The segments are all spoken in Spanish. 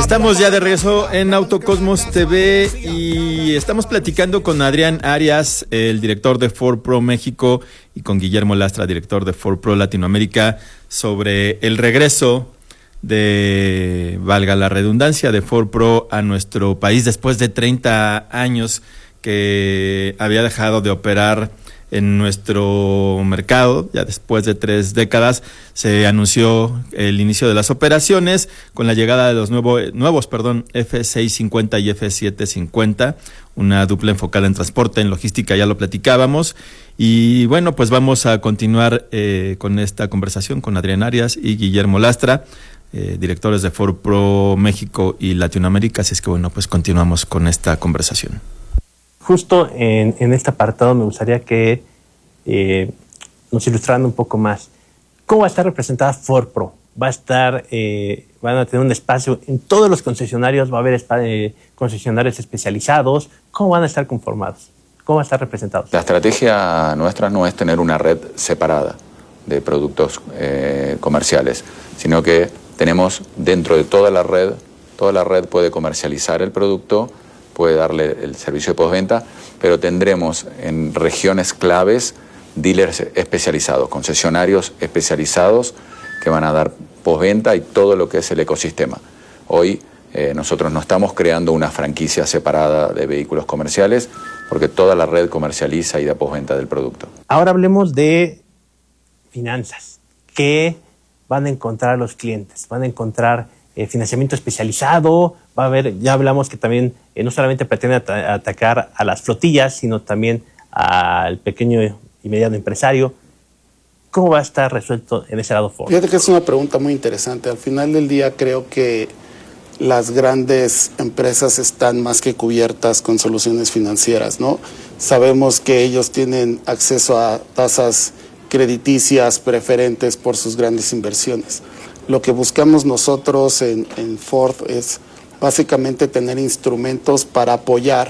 Estamos ya de regreso en Autocosmos TV y estamos platicando con Adrián Arias, el director de Ford Pro México, y con Guillermo Lastra, director de Ford Pro Latinoamérica, sobre el regreso de, valga la redundancia, de Ford Pro a nuestro país después de 30 años que había dejado de operar en nuestro mercado. Ya después de 3 décadas se anunció el inicio de las operaciones con la llegada de los nuevos F650 y F750, una dupla enfocada en transporte, en logística, ya lo platicábamos. Y bueno, pues vamos a continuar con esta conversación con Adrián Arias y Guillermo Lastra, directores de Ford Pro México y Latinoamérica. Así es que bueno, pues continuamos con esta conversación. Justo en este apartado me gustaría que nos ilustraran un poco más. ¿Cómo va a estar representada Ford Pro? Va a estar, van a tener un espacio en todos los concesionarios, va a haber concesionarios especializados. ¿Cómo van a estar conformados? ¿Cómo van a estar representados? La estrategia nuestra no es tener una red separada de productos comerciales, sino que tenemos dentro de toda la red puede comercializar el producto, puede darle el servicio de postventa, pero tendremos en regiones claves dealers especializados, concesionarios especializados que van a dar postventa y todo lo que es el ecosistema. Hoy nosotros no estamos creando una franquicia separada de vehículos comerciales porque toda la red comercializa y da postventa del producto. Ahora hablemos de finanzas. ¿Qué van a encontrar los clientes? Van a encontrar financiamiento especializado, va a haber, ya hablamos que también no solamente pretende atacar a las flotillas, sino también al pequeño y mediano empresario. ¿Cómo va a estar resuelto en ese lado Ford? Fíjate que es una pregunta muy interesante. Al final del día creo que las grandes empresas están más que cubiertas con soluciones financieras, ¿no? Sabemos que ellos tienen acceso a tasas crediticias preferentes por sus grandes inversiones. Lo que buscamos nosotros en Ford es básicamente tener instrumentos para apoyar,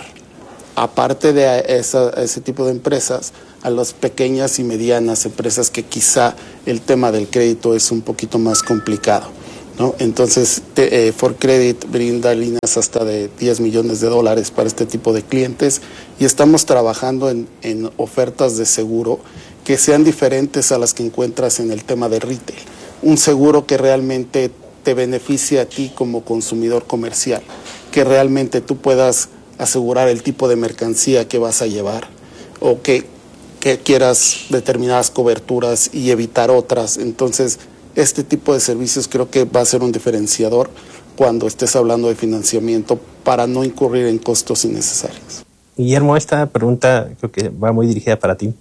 aparte de ese tipo de empresas, a las pequeñas y medianas empresas que quizá el tema del crédito es un poquito más complicado, ¿no? Entonces, Ford Credit brinda líneas hasta de $10 millones para este tipo de clientes y estamos trabajando en ofertas de seguro que sean diferentes a las que encuentras en el tema de retail. Un seguro que realmente te beneficie a ti como consumidor comercial, que realmente tú puedas asegurar el tipo de mercancía que vas a llevar o que quieras determinadas coberturas y evitar otras. Entonces, este tipo de servicios creo que va a ser un diferenciador cuando estés hablando de financiamiento para no incurrir en costos innecesarios. Guillermo, esta pregunta creo que va muy dirigida para ti.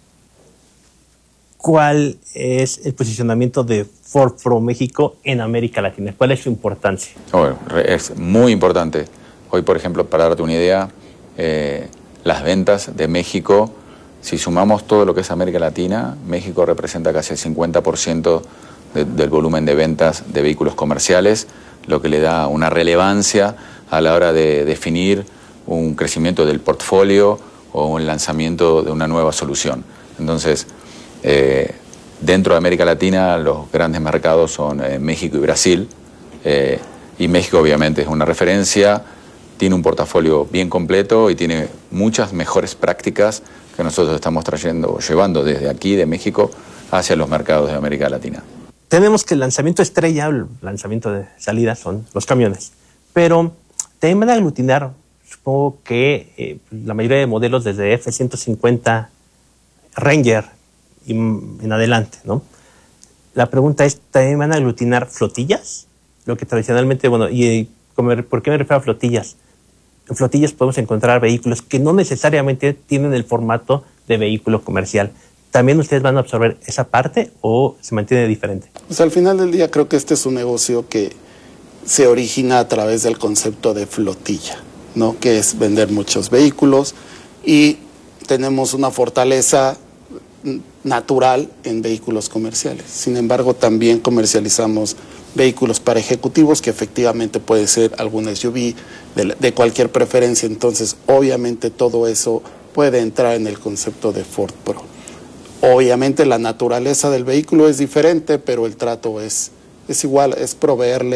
¿Cuál es el posicionamiento de Ford Pro México en América Latina? ¿Cuál es su importancia? Bueno, es muy importante. Hoy, por ejemplo, para darte una idea, las ventas de México, si sumamos todo lo que es América Latina, México representa casi el 50% del volumen de ventas de vehículos comerciales, lo que le da una relevancia a la hora de definir un crecimiento del portfolio o un lanzamiento de una nueva solución. Entonces, dentro de América Latina los grandes mercados son México y Brasil, y México obviamente es una referencia, tiene un portafolio bien completo y tiene muchas mejores prácticas que nosotros estamos llevando desde aquí de México hacia los mercados de América Latina. Tenemos que el lanzamiento estrella, el lanzamiento de salida son los camiones, pero también van a aglutinar, supongo que la mayoría de modelos desde F-150 Ranger y en adelante, ¿no? La pregunta es, ¿también van a aglutinar flotillas? Lo que tradicionalmente, bueno, ¿por qué me refiero a flotillas? En flotillas podemos encontrar vehículos que no necesariamente tienen el formato de vehículo comercial. ¿También ustedes van a absorber esa parte o se mantiene diferente? Pues al final del día creo que este es un negocio que se origina a través del concepto de flotilla, ¿no? Que es vender muchos vehículos y tenemos una fortaleza natural en vehículos comerciales. Sin embargo, también comercializamos vehículos para ejecutivos que efectivamente puede ser algún SUV de cualquier preferencia. Entonces, obviamente todo eso puede entrar en el concepto de Ford Pro. Obviamente la naturaleza del vehículo es diferente, pero el trato es igual, es proveerle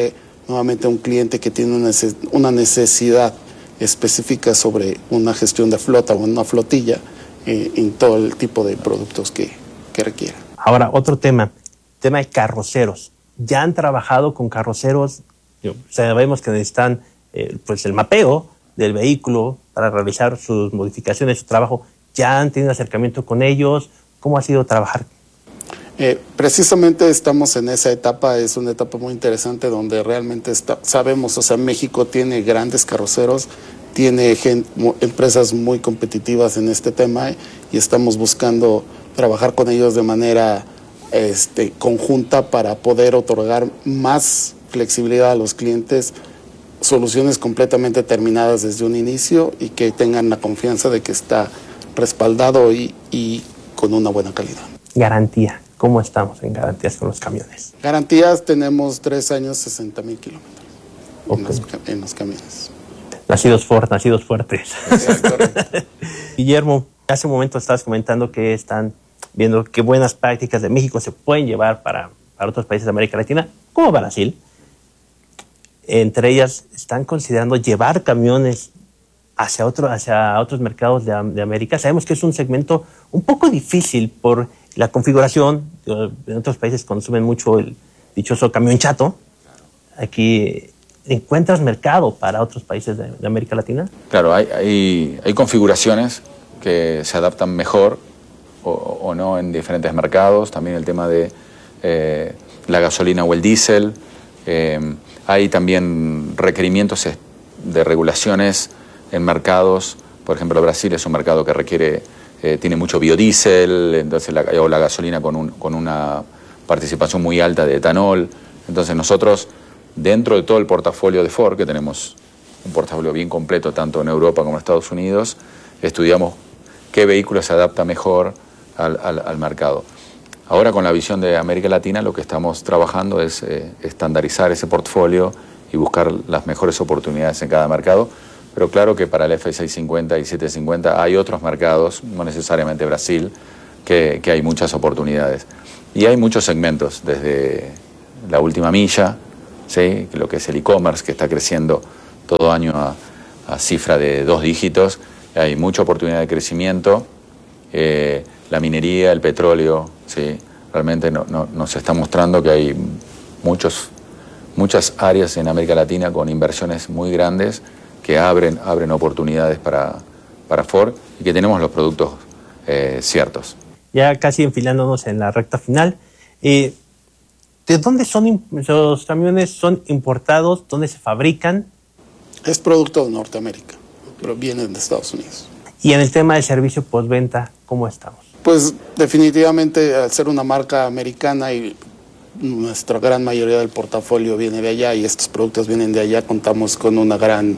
nuevamente un cliente que tiene una necesidad específica sobre una gestión de flota o una flotilla en todo el tipo de productos que requiera. Ahora, otro tema de carroceros. ¿Ya han trabajado con carroceros? Sabemos que necesitan pues el mapeo del vehículo para realizar sus modificaciones, su trabajo. ¿Ya han tenido acercamiento con ellos? ¿Cómo ha sido trabajar? Precisamente estamos en esa etapa, es una etapa muy interesante donde realmente sabemos, o sea, México tiene grandes carroceros, tiene empresas muy competitivas en este tema y estamos buscando trabajar con ellos de manera conjunta para poder otorgar más flexibilidad a los clientes, soluciones completamente terminadas desde un inicio y que tengan la confianza de que está respaldado y con una buena calidad. Garantía. ¿Cómo estamos en garantías con los camiones? Garantías tenemos 3 años, 60,000 kilómetros en los camiones. Nacidos fuertes. Guillermo, hace un momento estabas comentando que están viendo qué buenas prácticas de México se pueden llevar para otros países de América Latina, como Brasil. Entre ellas, están considerando llevar camiones hacia otros mercados de América. Sabemos que es un segmento un poco difícil por la configuración. En otros países consumen mucho el dichoso camión chato. Aquí, ¿encuentras mercado para otros países de América Latina? Claro, hay configuraciones que se adaptan mejor o no en diferentes mercados. También el tema de la gasolina o el diésel. Hay también requerimientos de regulaciones en mercados. Por ejemplo, Brasil es un mercado que requiere, tiene mucho biodiesel, entonces o la gasolina con una participación muy alta de etanol. Entonces nosotros, dentro de todo el portafolio de Ford, que tenemos un portafolio bien completo tanto en Europa como en Estados Unidos, estudiamos qué vehículo se adapta mejor al mercado. Ahora, con la visión de América Latina, lo que estamos trabajando es estandarizar ese portfolio y buscar las mejores oportunidades en cada mercado. Pero claro que para el F650 y 750 hay otros mercados, no necesariamente Brasil, que hay muchas oportunidades. Y hay muchos segmentos, desde la última milla, ¿sí? Lo que es el e-commerce, que está creciendo todo año a cifra de 2 dígitos. Hay mucha oportunidad de crecimiento. La minería, el petróleo, ¿sí? Realmente nos está mostrando que hay muchas áreas en América Latina con inversiones muy grandes que abren oportunidades para Ford y que tenemos los productos ciertos. Ya casi enfilándonos en la recta final, ¿de dónde son los camiones? ¿Son importados? ¿Dónde se fabrican? Es producto de Norteamérica, pero vienen de Estados Unidos. Y en el tema del servicio postventa, ¿cómo estamos? Pues definitivamente, al ser una marca americana y nuestra gran mayoría del portafolio viene de allá y estos productos vienen de allá, contamos con un gran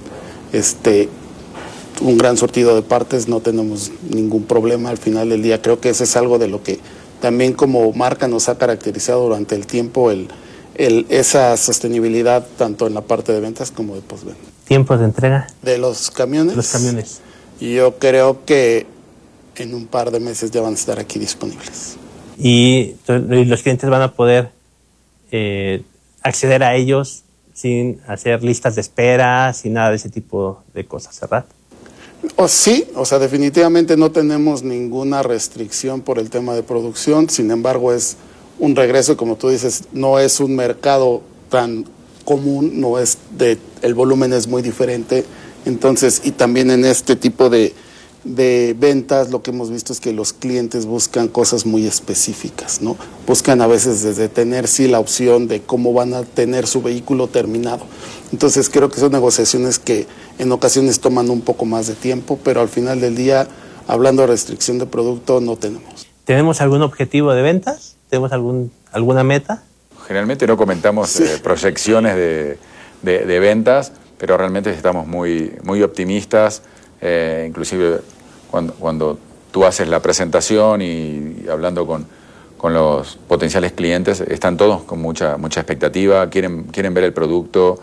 surtido de partes, no tenemos ningún problema al final del día. Creo que eso es algo de lo que también como marca nos ha caracterizado durante el tiempo, esa sostenibilidad tanto en la parte de ventas como de postventa. ¿Tiempos de entrega? De los camiones. Los camiones. Yo creo que en un par de meses ya van a estar aquí disponibles. Y los clientes van a poder acceder a ellos sin hacer listas de espera, sin nada de ese tipo de cosas, ¿verdad? Sí, definitivamente no tenemos ninguna restricción por el tema de producción, sin embargo es un regreso, como tú dices, no es un mercado tan común, el volumen es muy diferente, entonces, y también en este tipo de ventas lo que hemos visto es que los clientes buscan cosas muy específicas, ¿no? Buscan a veces desde tener la opción de cómo van a tener su vehículo terminado. Entonces creo que son negociaciones que en ocasiones toman un poco más de tiempo, pero al final del día, hablando de restricción de producto, no tenemos. ¿Tenemos algún objetivo de ventas? ¿Tenemos alguna meta? Generalmente no comentamos proyecciones de ventas, pero realmente estamos muy optimistas, inclusive cuando tú haces la presentación y hablando con los potenciales clientes, están todos con mucha expectativa, quieren ver el producto,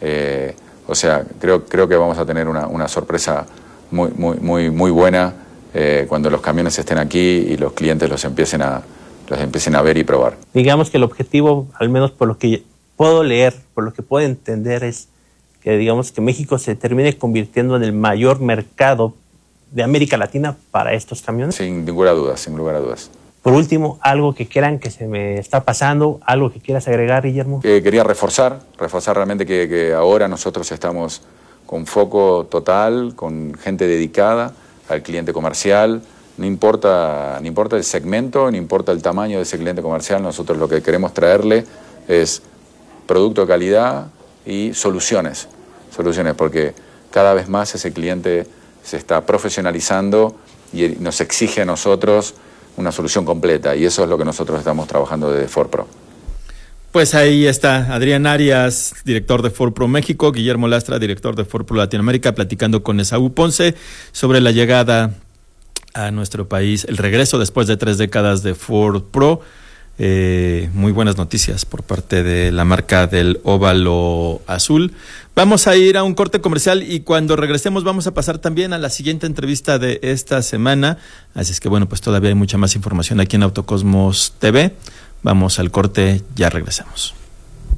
creo que vamos a tener una sorpresa muy buena cuando los camiones estén aquí y los clientes los empiecen a ver y probar. Digamos que el objetivo, al menos por lo que puedo leer, por lo que puedo entender, es que digamos que México se termine convirtiendo en el mayor mercado de América Latina para estos camiones. Sin ninguna duda, sin lugar a dudas. Por último, algo que crean que se me está pasando, algo que quieras agregar, Guillermo. Quería reforzar realmente que ahora nosotros estamos con foco total, con gente dedicada al cliente comercial. No importa el segmento, no importa el tamaño de ese cliente comercial, nosotros lo que queremos traerle es producto de calidad y soluciones, porque cada vez más ese cliente se está profesionalizando y nos exige a nosotros una solución completa, y eso es lo que nosotros estamos trabajando desde Ford Pro. Pues ahí está Adrián Arias, director de Ford Pro México, Guillermo Lastra, director de Ford Pro Latinoamérica, platicando con Esaú Ponce sobre la llegada a nuestro país, el regreso después de 3 décadas de Ford Pro. Muy buenas noticias por parte de la marca del óvalo azul. Vamos a ir a un corte comercial y cuando regresemos vamos a pasar también a la siguiente entrevista de esta semana. Así es que bueno, pues todavía hay mucha más información aquí en Autocosmos TV. Vamos al corte, ya regresamos.